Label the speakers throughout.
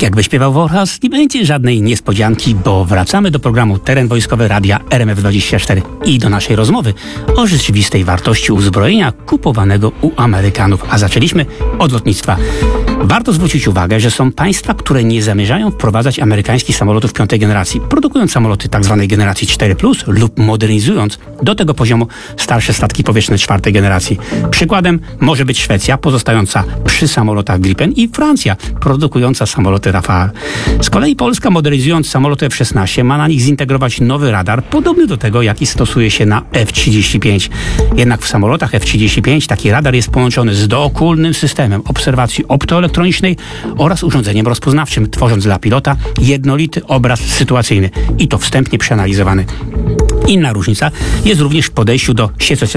Speaker 1: Tak jakby śpiewał Warhas, nie będzie żadnej niespodzianki, bo wracamy do programu Teren Wojskowy Radia RMF24 i do naszej rozmowy o rzeczywistej wartości uzbrojenia kupowanego u Amerykanów. A zaczęliśmy od lotnictwa. Warto zwrócić uwagę, że są państwa, które nie zamierzają wprowadzać amerykańskich samolotów piątej generacji, produkując samoloty tzw. generacji 4+, lub modernizując do tego poziomu starsze statki powietrzne czwartej generacji. Przykładem może być Szwecja, pozostająca przy samolotach Gripen, i Francja, produkująca samoloty Rafale. Z kolei Polska, modernizując samoloty F-16, ma na nich zintegrować nowy radar, podobny do tego, jaki stosuje się na F-35. Jednak w samolotach F-35 taki radar jest połączony z dookulnym systemem obserwacji optoelektronicznej oraz urządzeniem rozpoznawczym, tworząc dla pilota jednolity obraz sytuacyjny i to wstępnie przeanalizowany. Inna różnica jest również w podejściu do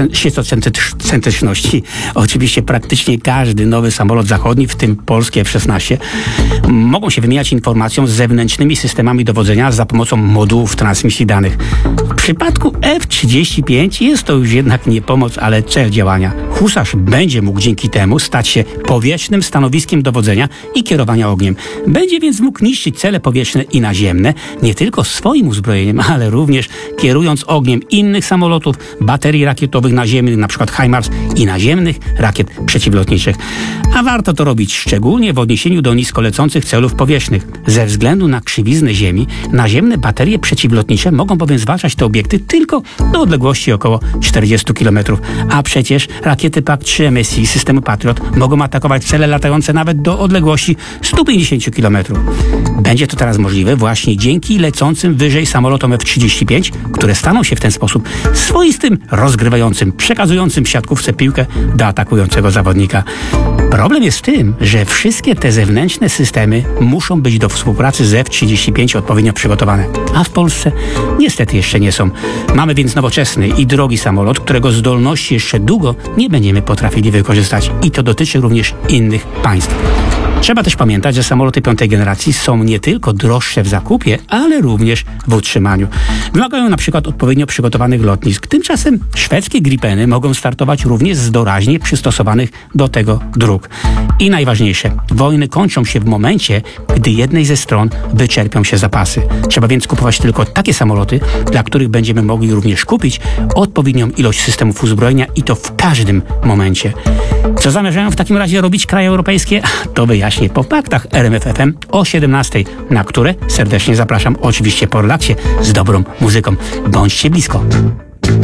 Speaker 1: sieciocentryczności. Oczywiście praktycznie każdy nowy samolot zachodni, w tym polskie F-16, mogą się wymieniać informacją z zewnętrznymi systemami dowodzenia za pomocą modułów transmisji danych. W przypadku F-35 jest to już jednak nie pomoc, ale cel działania. Husarz będzie mógł dzięki temu stać się powietrznym stanowiskiem dowodzenia i kierowania ogniem. Będzie więc mógł niszczyć cele powietrzne i naziemne, nie tylko swoim uzbrojeniem, ale również kierując ogniem innych samolotów, baterii rakietowych naziemnych, np. HIMARS, i naziemnych rakiet przeciwlotniczych. A warto to robić szczególnie w odniesieniu do nisko lecących celów powietrznych. Ze względu na krzywiznę Ziemi, naziemne baterie przeciwlotnicze mogą bowiem zwalczać te obiekty tylko do odległości około 40 km. A przecież rakiety PAC-3 MSI systemu Patriot mogą atakować cele latające nawet do odległości 150 km. Będzie to teraz możliwe właśnie dzięki lecącym wyżej samolotom F-35, które staną się w ten sposób swoistym rozgrywającym, przekazującym w siatkówce piłkę do atakującego zawodnika. Problem jest w tym, że wszystkie te zewnętrzne systemy muszą być do współpracy z F-35 odpowiednio przygotowane, a w Polsce niestety jeszcze nie są. Mamy więc nowoczesny i drogi samolot, którego zdolności jeszcze długo nie będziemy potrafili wykorzystać, i to dotyczy również innych państw. Trzeba też pamiętać, że samoloty piątej generacji są nie tylko droższe w zakupie, ale również w utrzymaniu. Wymagają na przykład odpowiednio przygotowanych lotnisk. Tymczasem szwedzkie Gripeny mogą startować również z doraźnie przystosowanych do tego dróg. I najważniejsze, wojny kończą się w momencie, gdy jednej ze stron wyczerpią się zapasy. Trzeba więc kupować tylko takie samoloty, dla których będziemy mogli również kupić odpowiednią ilość systemów uzbrojenia, i to w każdym momencie. Co zamierzają w takim razie robić kraje europejskie? To wyjaśnię po faktach RMF FM o 17:00, na które serdecznie zapraszam oczywiście po relaksie z dobrą muzyką. Bądźcie blisko.